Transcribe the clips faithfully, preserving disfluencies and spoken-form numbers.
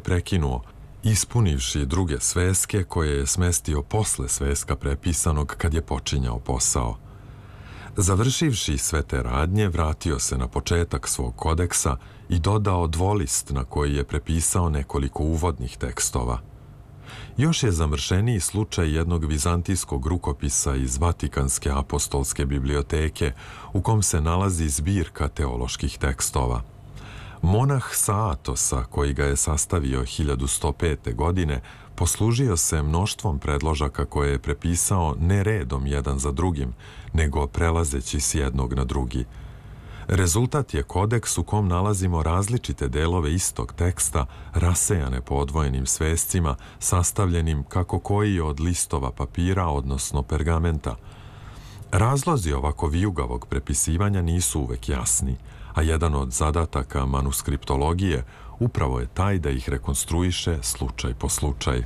prekinuo, ispunivši druge sveske koje je smestio posle sveska prepisanog kad je počinjao posao. Završivši sve te radnje, vratio se na početak svog kodeksa i dodao dvolist na koji je prepisao nekoliko uvodnih tekstova. Još je zamršeniji slučaj jednog vizantijskog rukopisa iz Vatikanske apostolske biblioteke u kom se nalazi zbirka teoloških tekstova. Monah sa Atosa, koji ga je sastavio hiljadu sto pete. godine, poslužio se mnoštvom predložaka koje je prepisao ne redom jedan za drugim, nego prelazeći s jednog na drugi. Rezultat je kodeks u kom nalazimo različite delove istog teksta, rasejane po odvojenim svescima, sastavljenim kako koji od listova papira, odnosno pergamenta. Razlozi ovako vijugavog prepisivanja nisu uvek jasni, a jedan od zadataka manuskriptologije upravo je taj da ih rekonstruiše slučaj po slučaj.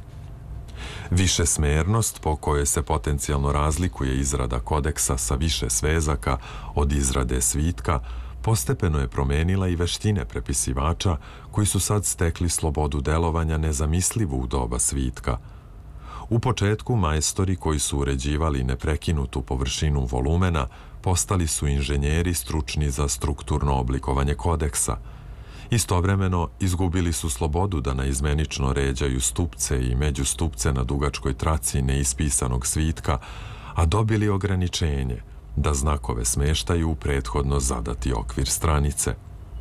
Višesmernost po kojoj se potencijalno razlikuje izrada kodeksa sa više svezaka od izrade svitka postepeno je promenila i veštine prepisivača koji su sad stekli slobodu delovanja nezamislivu u doba svitka. U početku majstori koji su uređivali neprekinutu površinu volumena postali su inženjeri stručni za strukturno oblikovanje kodeksa. Istovremeno izgubili su slobodu da naizmenično ređaju stupce i međustupce na dugačkoj traci neispisanog svitka, a dobili ograničenje da znakove smeštaju u prethodno zadati okvir stranice.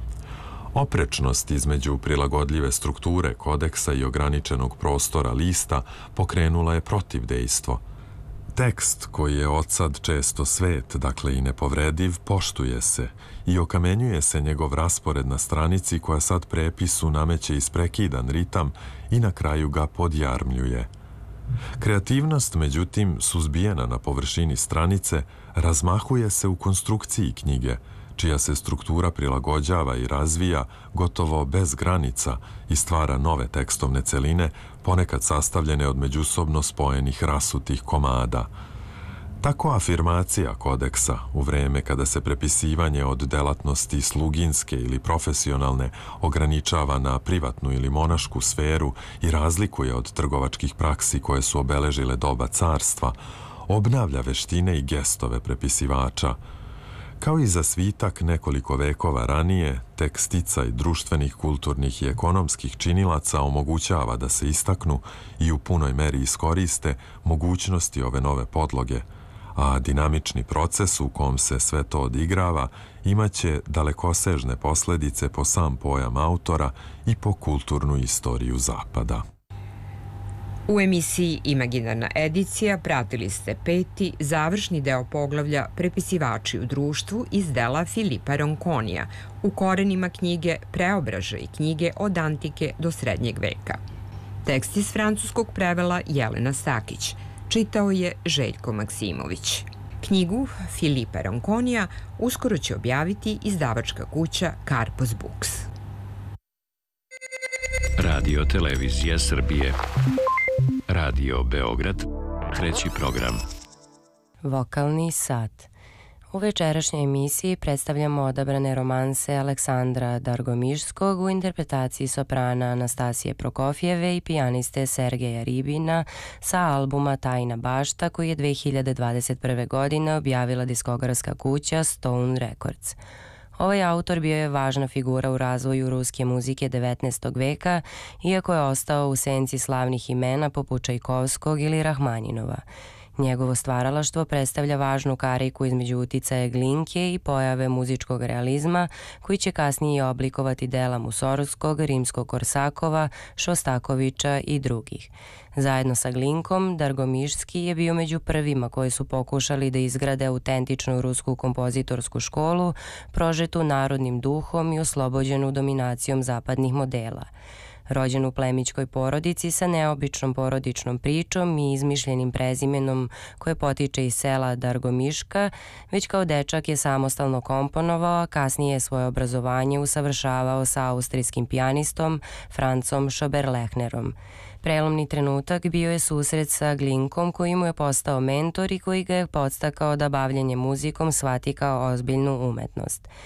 Oprečnost između prilagodljive strukture kodeksa i ograničenog prostora lista pokrenula je protivdejstvo. Tekst koji je odsad često svet, dakle i nepovrediv, poštuje se i okamenjuje se njegov raspored na stranici koja sad prepisu nameće isprekidan ritam i na kraju ga podjarmljuje. Kreativnost, međutim, suzbijena na površini stranice, razmahuje se u konstrukciji knjige, čija se struktura prilagođava i razvija gotovo bez granica i stvara nove tekstovne celine, ponekad sastavljene od međusobno spojenih rasutih komada. Tako afirmacija kodeksa u vreme kada se prepisivanje od delatnosti sluginske ili profesionalne ograničava na privatnu ili monašku sferu i razlikuje od trgovačkih praksi koje su obeležile doba carstva, obnavlja veštine i gestove prepisivača. Kao i za svitak nekoliko vekova ranije, tek sticaj društvenih, kulturnih i ekonomskih činilaca omogućava da se istaknu i u punoj meri iskoriste mogućnosti ove nove podloge, a dinamični proces u kom se sve to odigrava imaće dalekosežne posledice po sam pojam autora i po kulturnu istoriju Zapada. U emisiji Imaginarna edicija pratili ste peti, završni deo poglavlja Prepisivači u društvu iz dela Filipa Ronconija u korenima knjige Preobražaj knjige od antike do srednjeg veka. Tekst iz francuskog prevela Jelena Stakić, čitao je Željko Maksimović. Knjigu Filipa Ronconija uskoro će objaviti izdavačka kuća Karpos Books. Radio Televizija Srbije. Radio Beograd, treći program. Vokalni sat. U večerašnjoj emisiji predstavljamo odabrane romanse Aleksandra Dargomišskog u interpretaciji soprana Anastasije Prokofjeve i pijaniste Sergeja Ribina sa albuma Tajna bašta koji je dve hiljade dvadeset prve. godine objavila diskografska kuća Stone Records. Ovaj autor bio je važna figura u razvoju ruske muzike devetnaestog veka, iako je ostao u senci slavnih imena poput Čajkovskog ili Rahmaninova. Njegovo stvaralaštvo predstavlja važnu kariku između uticaja Glinke i pojave muzičkog realizma, koji će kasnije oblikovati dela Musorgskog, Rimskog-Korsakova, Šostakovića i drugih. Zajedno sa Glinkom, Dargomišski je bio među prvima koji su pokušali da izgrade autentičnu rusku kompozitorsku školu, prožetu narodnim duhom i oslobođenu dominacijom zapadnih modela. Rođen u plemićkoj porodici sa neobičnom porodičnom pričom i izmišljenim prezimenom koje potiče iz sela Dargomiška, već kao dečak je samostalno komponovao, a kasnije je svoje obrazovanje usavršavao sa austrijskim pijanistom Francom Schoberlechnerom. Prelomni trenutak bio je susret sa Glinkom koji mu je postao mentor i koji ga je podstakao da bavljanje muzikom shvati kao ozbiljnu umetnost.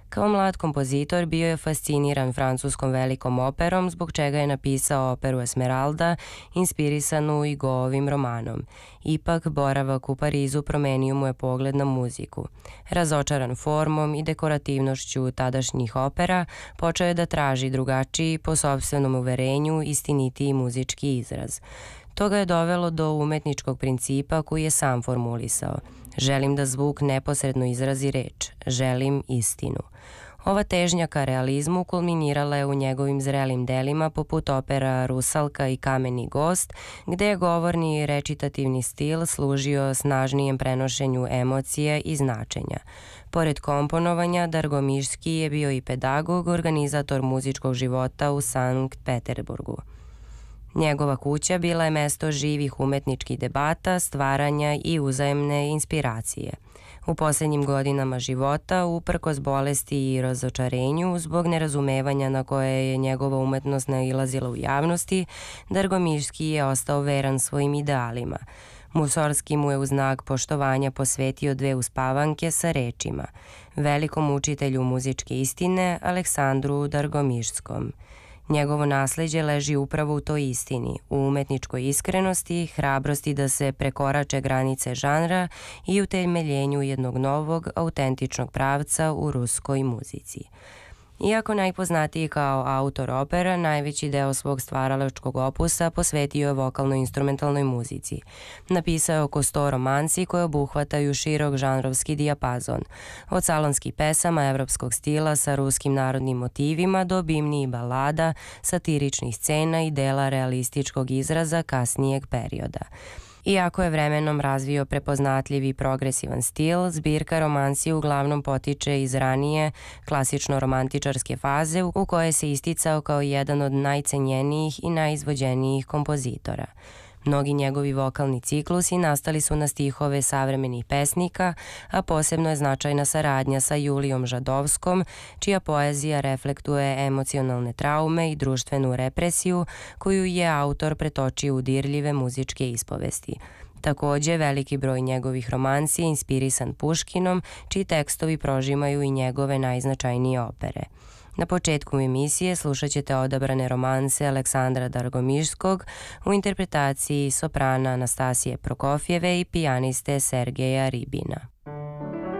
Kao mlad kompozitor bio je fasciniran francuskom velikom operom, zbog čega je napisao operu Esmeralda, inspirisanu Hugoovim romanom. Ipak, boravak u Parizu promenio mu je pogled na muziku. Razočaran formom i dekorativnošću tadašnjih opera, počeo je da traži drugačiji, po sopstvenom uverenju, istinitiji muzički izraz. To ga je dovelo do umetničkog principa koji je sam formulisao. Želim da zvuk neposredno izrazi reč. Želim istinu. Ova težnja ka realizmu kulminirala je u njegovim zrelim delima poput opera Rusalka i Kameni gost, gde je govorni i recitativni stil služio snažnijem prenošenju emocija i značenja. Pored komponovanja, Dargomišski je bio i pedagog, organizator muzičkog života u Sankt Peterburgu. Njegova kuća bila je mesto živih umetničkih debata, stvaranja i uzajemne inspiracije. U posljednjim godinama života, uprkos bolesti i razočarenju, zbog nerazumevanja na koje je njegova umetnost nailazila u javnosti, Dargomišski je ostao veran svojim idealima. Musorski mu je u znak poštovanja posvetio dve uspavanke sa rečima: velikom učitelju muzičke istine, Aleksandru Dargomišskom. Njegovo nasleđe leži upravo u toj istini, u umetničkoj iskrenosti, hrabrosti da se prekorače granice žanra i utemeljenju jednog novog, autentičnog pravca u ruskoj muzici. Iako najpoznatiji kao autor opera, najveći deo svog stvaralačkog opusa posvetio je vokalno-instrumentalnoj muzici. Napisao je oko sto romanci koje obuhvataju širok žanrovski dijapazon, od salonskih pesama evropskog stila sa ruskim narodnim motivima do bimni i balada, satiričnih scena i dela realističkog izraza kasnijeg perioda. Iako je vremenom razvio prepoznatljiv i progresivan stil, zbirka romansi uglavnom potiče iz ranije klasično-romantičarske faze u kojoj se isticao kao jedan od najcenjenijih i najizvođenijih kompozitora. Mnogi njegovi vokalni ciklusi nastali su na stihove savremenih pesnika, a posebno je značajna saradnja sa Julijom Žadovskom, čija poezija reflektuje emocionalne traume i društvenu represiju koju je autor pretočio u dirljive muzičke ispovesti. Takođe, veliki broj njegovih romansi je inspirisan Puškinom, čiji tekstovi prožimaju i njegove najznačajnije opere. Na početku emisije slušat ćete odabrane romanse Aleksandra Dargomišskog u interpretaciji soprana Anastasije Prokofjeve i pijaniste Sergeja Ribina.